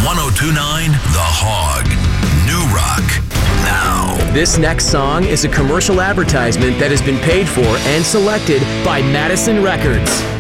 1029 The Hog. New Rock. Now. This next song is a commercial advertisement that has been paid for and selected by Madison Records.